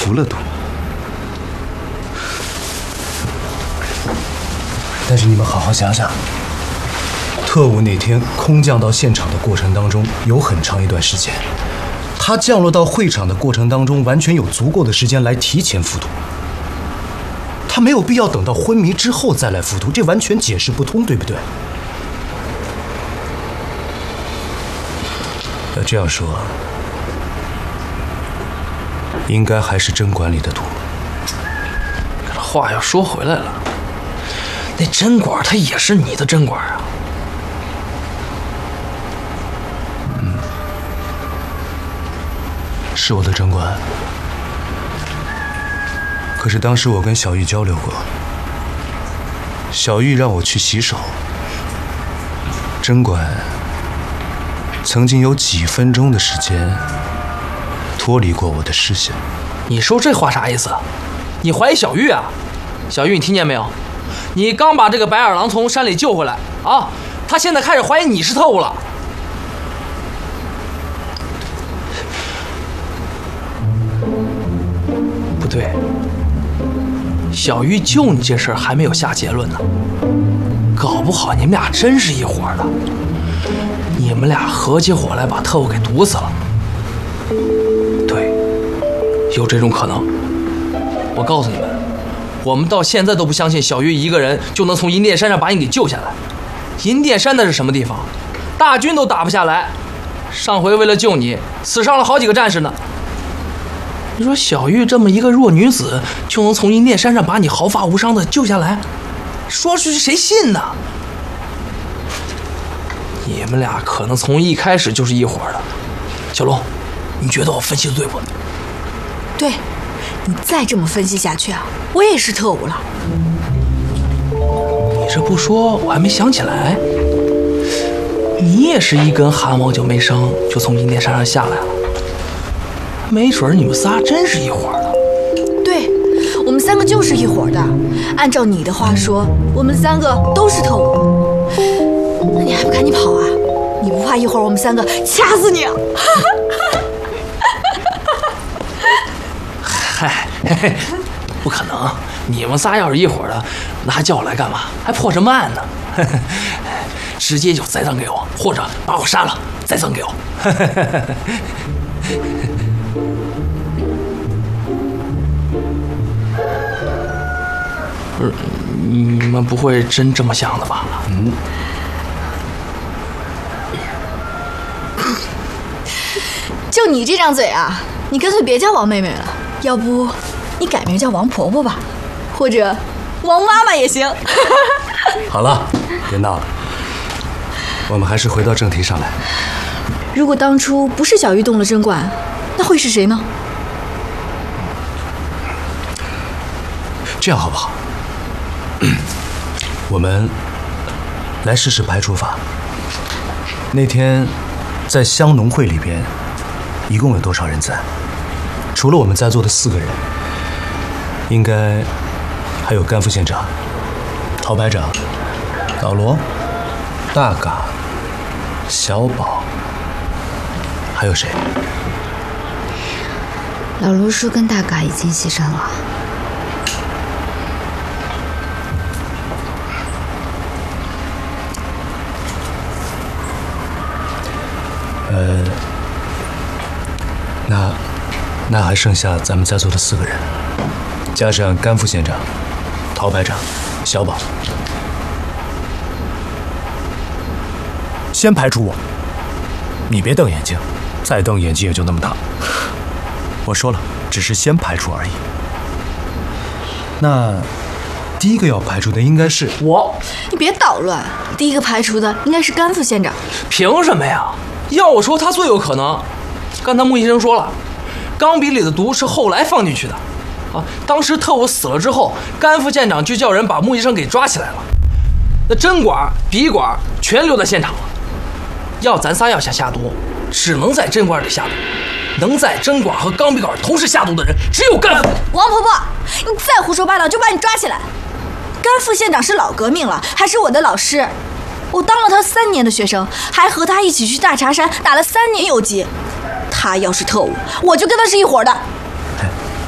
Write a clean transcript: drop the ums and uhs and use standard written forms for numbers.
服了毒。但是你们好好想想，特务那天空降到现场的过程当中，有很长一段时间，他降落到会场的过程当中，完全有足够的时间来提前服毒。他没有必要等到昏迷之后再来服毒，这完全解释不通，对不对？要这样说，应该还是针管里的毒。 可是话又说回来了，那针管它也是你的针管啊。 是我的针管。可是当时我跟小玉交流过，小玉让我去洗手，针管曾经有几分钟的时间脱离过我的视线。 你说这话啥意思？你怀疑小玉啊？小玉，你听见没有？你刚把这个白眼狼从山里救回来啊，他现在开始怀疑你是特务了。不对，小玉救你这事儿还没有下结论呢，搞不好你们俩真是一伙的，你们俩合起伙来把特务给毒死了。对，有这种可能。我告诉你们，我们到现在都不相信小玉一个人就能从银殿山上把你给救下来。银殿山那是什么地方？大军都打不下来，上回为了救你，死伤了好几个战士呢。你说小玉这么一个弱女子，就能从银殿山上把你毫发无伤的救下来，说出去谁信呢？你们俩可能从一开始就是一伙的。小龙，你觉得我分析的对不？ 对，你再这么分析下去啊，我也是特务了。 你这不说，我还没想起来，你也是一根汗毛就没生，就从银殿山上下来了。没准你们仨真是一伙的。 对，我们三个就是一伙的。按照你的话说，我们三个都是特务。那你还不赶紧跑啊？你不怕一会儿我们三个掐死你啊？ 嗨，不可能！你们仨要是一伙的，那还叫我来干嘛？还破什么案呢？直接就栽赃给我，或者把我杀了，栽赃给我。你们不会真这么想的吧？ 就你这张嘴啊，你干脆别叫王妹妹了，要不你改名叫王婆婆吧，或者王妈妈也行。 好了，别闹了，我们还是回到正题上来。 如果当初不是小玉动了针管，那会是谁呢？ 这样好不好？我们来试试排除法。那天在乡农会里边，一共有多少人在？除了我们在座的4个人，应该还有甘副县长、陶排长、老罗、大嘎、小宝，还有谁？ 老罗叔跟大嘎已经牺牲了。 那还剩下咱们在座的4个人，加上甘副县长、陶排长、小宝。先排除我，你别瞪眼睛，再瞪眼睛也就那么大。我说了，只是先排除而已。那第一个要排除的应该是我。 你别捣乱，第一个排除的应该是甘副县长。 凭什么呀？要我说，他最有可能。刚才穆医生说了，钢笔里的毒是后来放进去的，当时特务死了之后，甘副县长就叫人把穆医生给抓起来了，那针管、笔管全留在现场了。要咱仨要想下毒，只能在针管里下毒，能在针管和钢笔管同时下毒的人，只有甘副。 王婆婆，你再胡说八道，就把你抓起来。甘副县长是老革命了，还是我的老师，我当了他3年的学生，还和他一起去大茶山打了3年游击。他要是特务，我就跟他是一伙的。